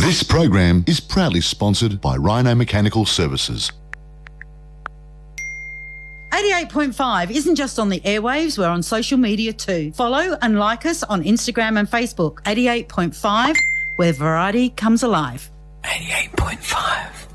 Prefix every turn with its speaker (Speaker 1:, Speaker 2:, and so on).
Speaker 1: This program is proudly sponsored by Rhino Mechanical Services.
Speaker 2: 88.5 isn't just on the airwaves, we're on social media too. Follow and like us on Instagram and Facebook. 88.5, where variety comes alive.
Speaker 3: 88.5.